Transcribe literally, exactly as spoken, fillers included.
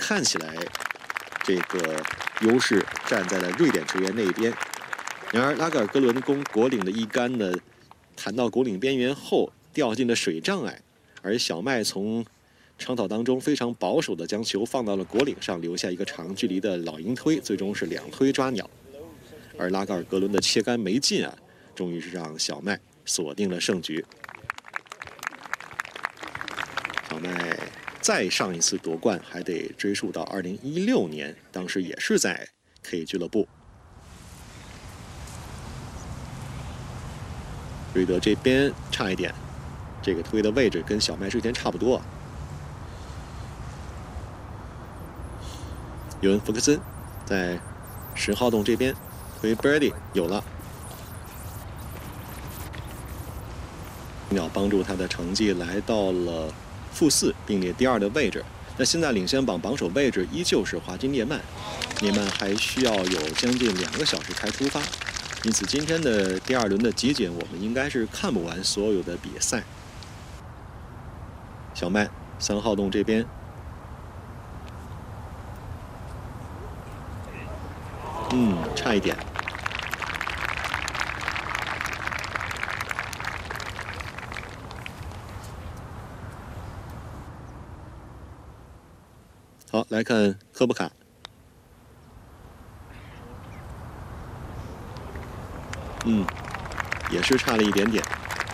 看起来这个优势站在了瑞典球员那边。然而拉格尔格伦攻果岭的一杆呢，弹到果岭边缘后掉进了水障碍，而小麦从长草当中非常保守地将球放到了果岭上，留下一个长距离的老鹰推，最终是两推抓鸟。而拉格尔格伦的切杆没进啊，终于是让小麦锁定了胜局。小麦再上一次夺冠还得追溯到二零一六年，当时也是在 K 俱乐部。瑞德这边差一点，这个推的位置跟小麦之前差不多。尤文福克森在十号洞这边推 birdie 有了，鸟帮助他的成绩来到了负四，并列第二的位置。那现在领先榜榜首位置依旧是华金涅曼，涅曼还需要有将近两个小时才出发，因此今天的第二轮的集锦我们应该是看不完所有的比赛。小麦三号洞这边，嗯，差一点。好，来看科布卡。嗯，也是差了一点点。